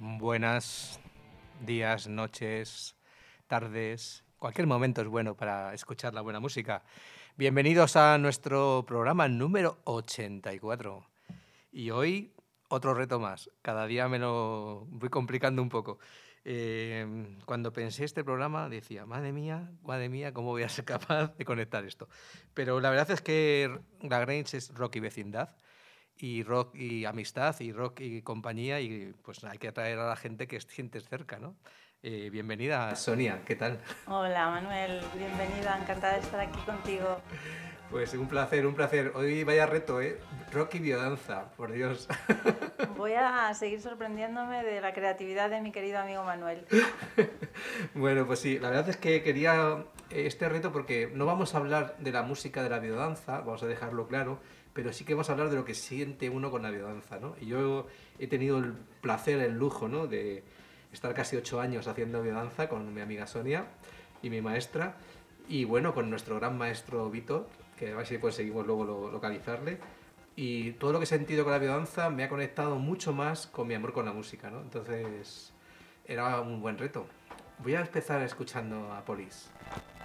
Buenas días, noches, tardes. Cualquier momento es bueno para escuchar la buena música. Bienvenidos a nuestro programa número 84. Y hoy otro reto más. Cada día me lo voy complicando un poco. Cuando pensé este programa decía, madre mía, ¿cómo voy a ser capaz de conectar esto? Pero la verdad es que La Grange es rock y vecindad, y rock y amistad, y rock y compañía, y pues hay que atraer a la gente que sientes cerca, ¿no? Bienvenida, Sonia, ¿qué tal? Hola Manuel, bienvenida, encantada de estar aquí contigo. Pues un placer, un placer. Hoy vaya reto, ¿eh? Rock y biodanza, por Dios. Voy a seguir sorprendiéndome de la creatividad de mi querido amigo Manuel. Bueno, pues sí, la verdad es que quería este reto porque no vamos a hablar de la música de la biodanza, vamos a dejarlo claro, pero sí que vamos a hablar de lo que siente uno con la biodanza, ¿no? Y yo he tenido el placer, el lujo, ¿no? De estar casi 8 años haciendo biodanza con mi amiga Sonia y mi maestra, y bueno, con nuestro gran maestro Vito, que a ver si conseguimos luego localizarle. Y todo lo que he sentido con la biodanza me ha conectado mucho más con mi amor con la música, ¿no? Entonces era un buen reto. Voy a empezar escuchando a Police.